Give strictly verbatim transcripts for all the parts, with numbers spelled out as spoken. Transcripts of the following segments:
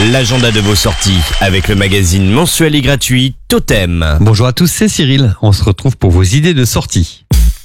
L'agenda de vos sorties avec le magazine mensuel et gratuit Totem. Bonjour à tous, c'est Cyril. On se retrouve pour vos idées de sortie.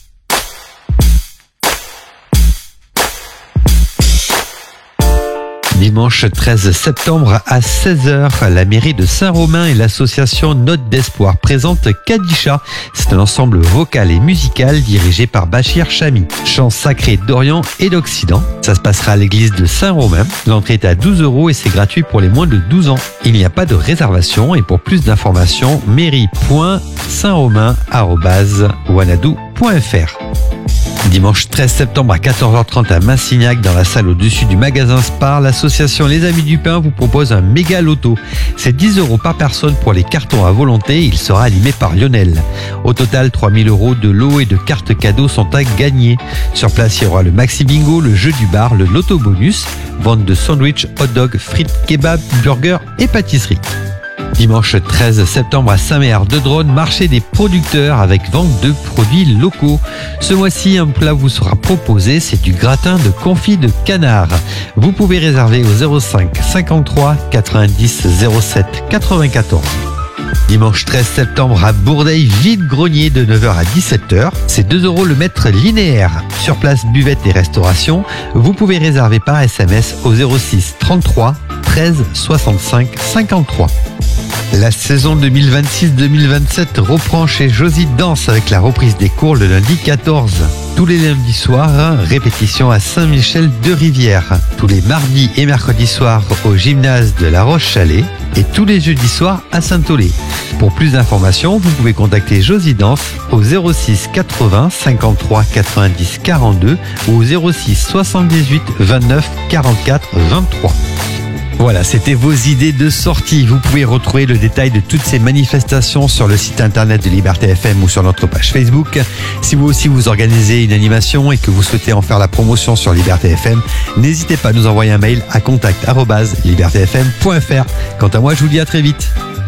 Dimanche treize septembre à seize heures, la mairie de Saint-Romain et l'association Note d'Espoir présentent Kadisha. C'est un ensemble vocal et musical dirigé par Bachir Chami. Chants sacrés d'Orient et d'Occident. Ça se passera à l'église de Saint-Romain. L'entrée est à douze euros et c'est gratuit pour les moins de douze ans. Il n'y a pas de réservation et pour plus d'informations, mairie point saint romain arobase wanadoo point f r. Dimanche treize septembre à quatorze heures trente à Massignac, dans la salle au-dessus du magasin Spar, l'association Les Amis du Pain vous propose un méga loto. C'est dix euros par personne pour les cartons à volonté. Il sera animé par Lionel. Au total, trois mille euros de lots et de cartes cadeaux sont à gagner. Sur place, il y aura le Maxi Bingo, le jeu du bar, le loto bonus, vente de sandwich, hot dog, frites, kebab, burgers et pâtisserie. Dimanche treize septembre à Saint-Méard-de-Drône, marché des producteurs avec vente de produits locaux. Ce mois-ci, un plat vous sera proposé, c'est du gratin de confit de canard. Vous pouvez réserver au zéro cinq cinquante-trois quatre-vingt-dix zéro sept quatre-vingt-quatorze. Dimanche treize septembre à Bourdeil, vide-grenier de neuf heures à dix-sept heures. C'est deux euros le mètre linéaire. Sur place, buvette et restauration. Vous pouvez réserver par S M S au zéro six trente-trois treize soixante-cinq cinquante-trois. La saison deux mille vingt-six deux mille vingt-sept reprend chez Josie Danse avec la reprise des cours le lundi quatorze. Tous les lundis soirs, répétition à Saint-Michel-de-Rivière. Tous les mardis et mercredis soirs au gymnase de La Roche-Chalais. Et tous les jeudis soirs à Saint-Aulé. Pour plus d'informations, vous pouvez contacter Josie Danse au zéro six quatre-vingts cinquante-trois quatre-vingt-dix quarante-deux ou au zéro six soixante-dix-huit vingt-neuf quarante-quatre vingt-trois. Voilà, c'était vos idées de sortie. Vous pouvez retrouver le détail de toutes ces manifestations sur le site internet de Liberté F M ou sur notre page Facebook. Si vous aussi vous organisez une animation et que vous souhaitez en faire la promotion sur Liberté F M, n'hésitez pas à nous envoyer un mail à contact arobase liberté f m point f r. Quant à moi, je vous dis à très vite.